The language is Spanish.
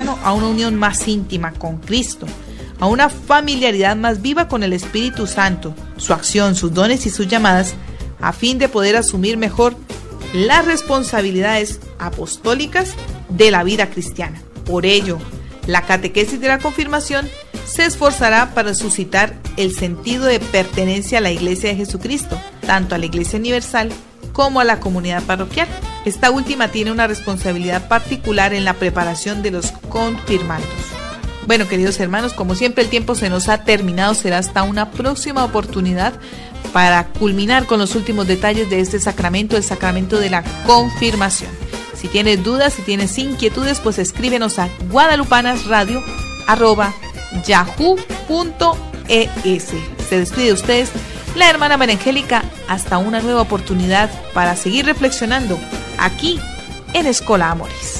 cristiano a una unión más íntima con Cristo, a una familiaridad más viva con el Espíritu Santo, su acción, sus dones y sus llamadas, a fin de poder asumir mejor las responsabilidades apostólicas de la vida cristiana. Por ello, la catequesis de la confirmación se esforzará para suscitar el sentido de pertenencia a la Iglesia de Jesucristo, tanto a la Iglesia Universal como a la comunidad parroquial. Esta última tiene una responsabilidad particular en la preparación de los confirmandos. Bueno, queridos hermanos, como siempre el tiempo se nos ha terminado. Será hasta una próxima oportunidad para culminar con los últimos detalles de este sacramento, el sacramento de la confirmación. Si tienes dudas, si tienes inquietudes, pues escríbenos a guadalupanasradio@yahoo.es. Se despide de ustedes la hermana María Angélica, hasta una nueva oportunidad para seguir reflexionando aquí en Escola Amoris.